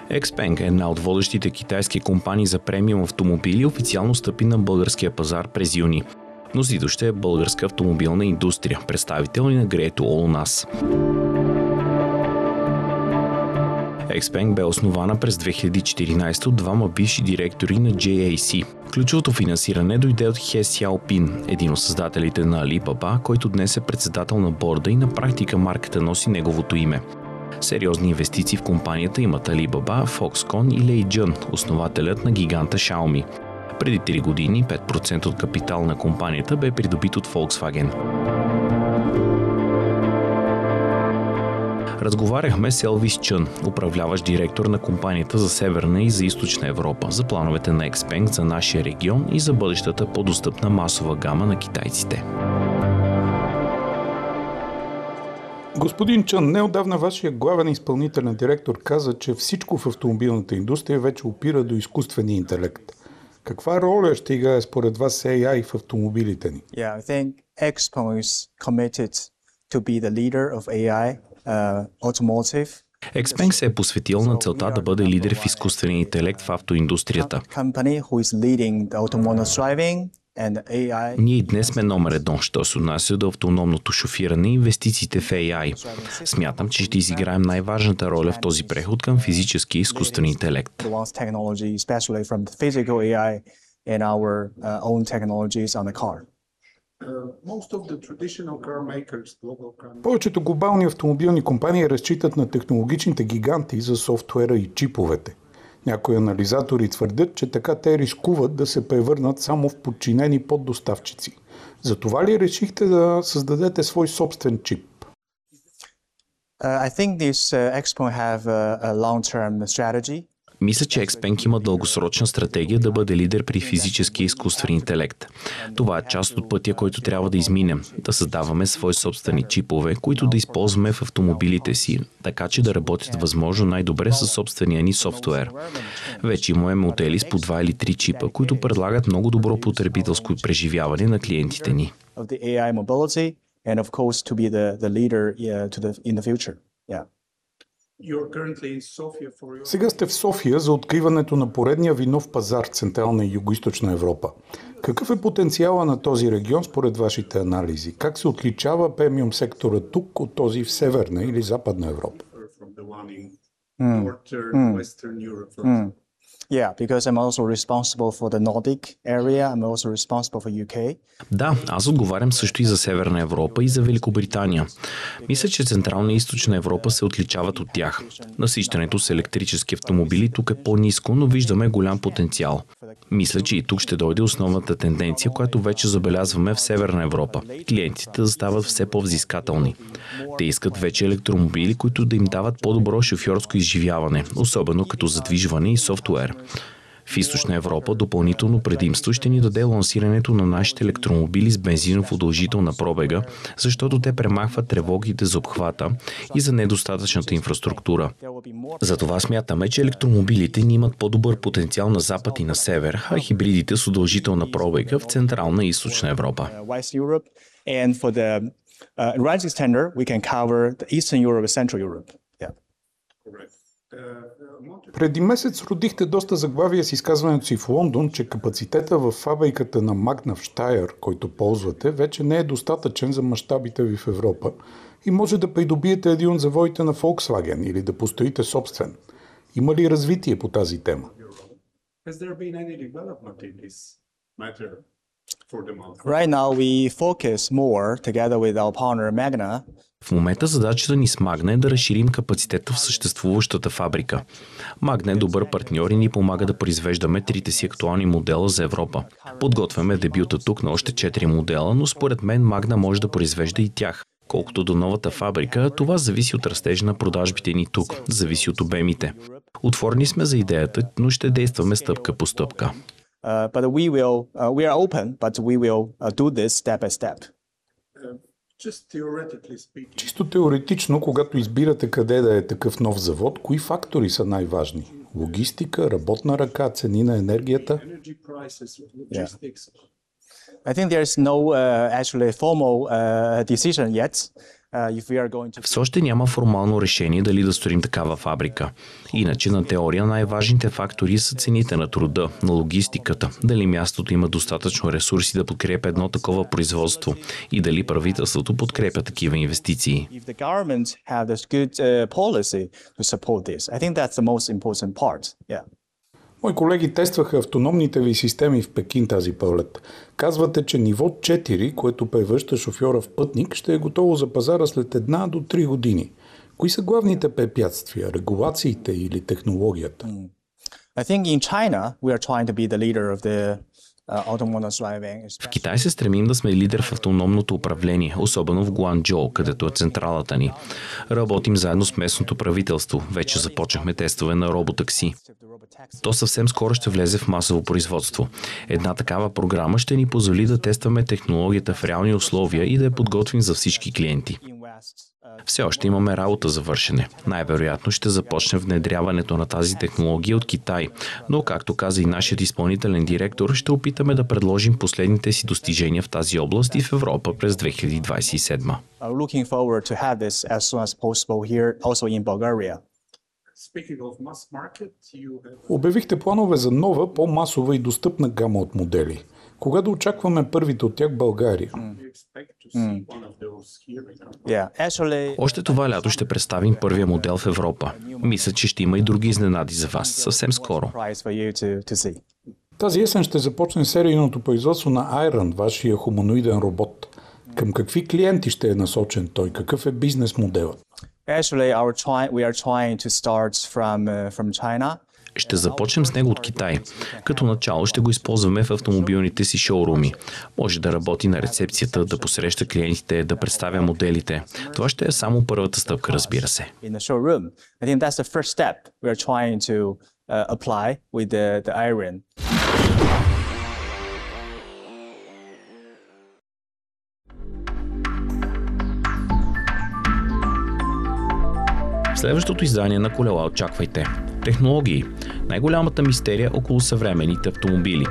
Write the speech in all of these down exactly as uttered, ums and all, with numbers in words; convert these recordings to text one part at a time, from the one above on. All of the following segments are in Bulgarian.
Xpeng, една от водещите китайски компании за премиум автомобили, официално стъпи на българския пазар през юни. Носител ще е българска автомобилна индустрия, представител на Great Wall у нас. Xpeng бе основана през две хиляди и четиринадесета от двама бивши директори на Джей Ей Си. Ключовото финансиране дойде от Хе Сяопин, един от създателите на Alibaba, който днес е председател на борда и на практика марката носи неговото име. Сериозни инвестиции в компанията имат Alibaba, Foxconn и Лей Джън, основателят на гиганта Xiaomi. Преди три години пет процента от капитал на компанията бе придобит от Volkswagen. Разговаряхме с Елвис Чън, управляващ директор на компанията за Северна и за Източна Европа, за плановете на Xpeng за нашия регион и за бъдещата по-достъпна масова гама на китайците. Господин Чън, неотдавна вашия главен изпълнителен директор каза, че всичко в автомобилната индустрия вече опира до изкуствения интелект. Каква роля ще играе според вас Ей Ай в автомобилите ни? Yeah, I think Xpeng is committed to be the leader of Ей Ай uh, automotive. Xpeng се е посветил на целта да бъде лидер в изкуствения интелект в автоиндустрията. Ние и днес сме номер едно, що се отнася до автономното шофиране и инвестициите в Ей Ай. Смятам, че ще изиграем най-важната роля в този преход към физически и изкуствен интелект. Повечето глобални автомобилни компании разчитат на технологичните гиганти за софтуера и чиповете. Някои анализатори твърдят, че така те рискуват да се превърнат само в подчинени поддоставчици. Затова ли решихте да създадете свой собствен чип? Uh, I think this uh, Xpeng have a, a long-term strategy. Мисля, че Xpeng има дългосрочна стратегия да бъде лидер при физически и изкуствен интелект. Това е част от пътя, който трябва да изминем, да създаваме свои собствени чипове, които да използваме в автомобилите си, така че да работят възможно най-добре със собствения ни софтуер. Вече имаме модели с по два или три чипа, които предлагат много добро потребителско преживяване на клиентите ни. Сега сте в София за откриването на поредния ви нов пазар в Централна и Югоизточна Европа. Какъв е потенциала на този регион според вашите анализи? Как се отличава премиум сектора тук от този в Северна или Западна Европа? Mm. Mm. Mm. Yeah, because I'm also responsible for the Nordic area. I'm also responsible for Ю Кей. Да, аз отговарям също и за Северна Европа и за Великобритания. Мисля, че Централна и Източна Европа се отличават от тях. Насищането с електрически автомобили тук е по-ниско, но виждаме голям потенциал. Мисля, че и тук ще дойде основната тенденция, която вече забелязваме в Северна Европа. Клиентите да стават все по-взискателни. Те искат вече електромобили, които да им дават по-добро шофьорско изживяване, особено като задвижване и софтуер. В Източна Европа допълнително предимство ще ни даде лансирането на нашите електромобили с бензинов удължител на пробега, защото те премахват тревогите за обхвата и за недостатъчната инфраструктура. Затова смятаме, че електромобилите ни имат по-добър потенциал на запад и на север, а хибридите с удължител на пробега в Централна и Източна Европа. Преди месец родихте доста заглавия с изказването си в Лондон, че капацитета в фабриката на Магна в Щайър, който ползвате, вече не е достатъчен за мащабите ви в Европа и може да придобиете един от заводите на Volkswagen или да построите собствен. Има ли развитие по тази тема? Right now we focus more together with our partner Magna. В момента задачата ни с Магна е да разширим капацитета в съществуващата фабрика. Магна е добър партньор и ни помага да произвеждаме трите си актуални модела за Европа. Подготвяме дебюта тук на още четири модела, но според мен Магна може да произвежда и тях. Колкото до новата фабрика, това зависи от растежа на продажбите ни тук, зависи от обемите. Отворени сме за идеята, но ще действаме стъпка по стъпка. Uh, but we will, uh, we are open, but we will uh, do this step by step. Чисто теоретично, когато избирате къде да е такъв нов завод, кои фактори са най-важни? Логистика, работна ръка, цени на енергията? Yeah. I think there is no uh, actually formal uh, decision yet. Все още няма формално решение дали да строим такава фабрика. Иначе на теория най-важните фактори са цените на труда, на логистиката, дали мястото има достатъчно ресурси да подкрепя едно такова производство и дали правителството подкрепя такива инвестиции. Мои колеги тестваха автономните ви системи в Пекин тази пролет. Казвате, че ниво четири, което превръща шофьора в пътник, ще е готово за пазара след една до три години. Кои са главните препятствия? Регулациите или технологията? I think in China we are trying to be the leader of the В Китай се стремим да сме лидер в автономното управление, особено в Гуанчжоу, където е централата ни. Работим заедно с местното правителство. Вече започнахме тестове на роботакси. То съвсем скоро ще влезе в масово производство. Една такава програма ще ни позволи да тестваме технологията в реални условия и да я подготвим за всички клиенти. Все още имаме работа за вършене. Най-вероятно ще започне внедряването на тази технология от Китай, но, както каза и нашият изпълнителен директор, ще опитаме да предложим последните си достижения в тази област и в Европа през две хиляди двадесет и седма. Обявихте планове за нова, по-масова и достъпна гама от модели. Кога да очакваме първите от тях в България? Mm. Yeah, actually... Още това лято ще представим първия модел в Европа. Мисля, че ще има и други изненади за вас съвсем скоро. Тази есен ще започне серийното производство на Iron, вашия хуманоиден робот. Към какви клиенти ще е насочен той? Какъв е бизнес моделът? Actually, our try, we are trying to start from, uh, from China. Ще започнем с него от Китай. Като начало ще го използваме в автомобилните си шоуруми. Може да работи на рецепцията, да посреща клиентите, да представя моделите. Това ще е само първата стъпка, разбира се. Следващото издание на Колела очаквайте. Технологии. Най-голямата мистерия около съвременните автомобили.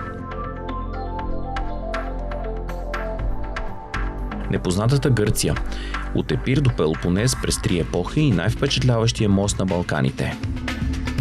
Непознатата Гърция. От Епир до Пелопонез през три епохи и най-впечатляващия мост на Балканите.